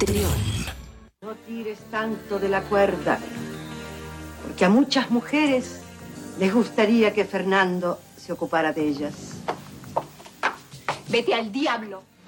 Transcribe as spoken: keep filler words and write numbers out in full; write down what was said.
Trión. No tires tanto de la cuerda, porque a muchas mujeres les gustaría que Fernando se ocupara de ellas. Vete al diablo.